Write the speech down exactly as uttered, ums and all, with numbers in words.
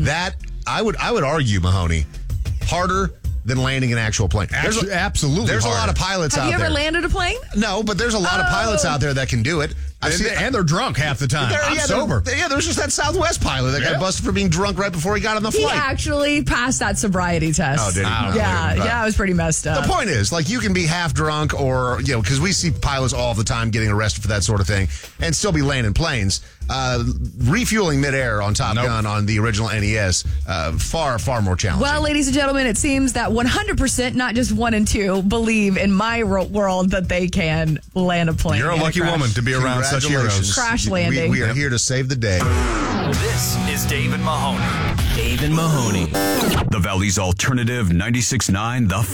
that I would I would argue, Mahoney, harder than landing an actual plane. There's, There's, absolutely. there's a harder. lot of pilots Have out you there. ever landed a plane? No, but there's a lot of pilots Oh. out there that can do it. I've And, seen, they, and they're drunk half the time. There- I'm yeah, sober. there- yeah, there was just that Southwest pilot that Yeah. got busted for being drunk right before he got on the He flight. actually passed that sobriety test. Oh, did he? I don't Yeah, know. yeah, it was pretty messed up. The point is, like, you can be half drunk or, you know, because we see pilots all the time getting arrested for that sort of thing and still be landing planes. Uh, refueling midair on Top Nope. Gun on the original N E S, uh, far, far more challenging. Well, ladies and gentlemen, it seems that one hundred percent, not just one and two, believe in my ro- world that they can land a plane. You're a and lucky crash. woman to be around such Congratulations. heroes. Crash We- landing. We, are Yep. here to save the day. This is Dave and Mahoney. Dave and Mahoney. The Valley's Alternative ninety-six point nine The